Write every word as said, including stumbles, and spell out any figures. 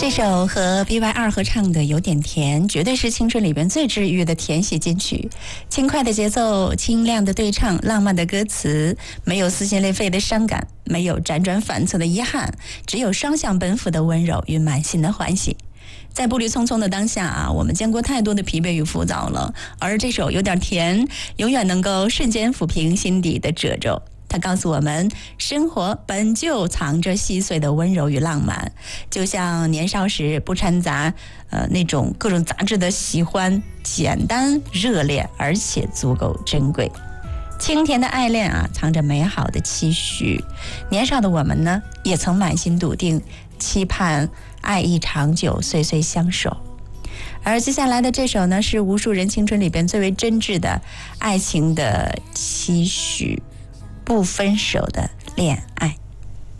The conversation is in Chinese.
这首和 B Y 二合唱的有点甜，绝对是青春里边最治愈的甜喜金曲。轻快的节奏，清亮的对唱，浪漫的歌词，没有撕心裂肺的伤感，没有辗转反侧的遗憾，只有双向奔赴的温柔与满心的欢喜。在步履匆匆的当下啊，我们见过太多的疲惫与浮躁了，而这首有点甜，永远能够瞬间抚平心底的褶皱。它告诉我们，生活本就藏着细碎的温柔与浪漫，就像年少时不掺杂呃那种各种杂质的喜欢，简单热烈而且足够珍贵。清甜的爱恋啊，藏着美好的期许。年少的我们呢，也曾满心笃定，期盼爱意长久，岁岁相守。而接下来的这首呢，是无数人青春里边最为真挚的爱情的期许，不分手的恋爱。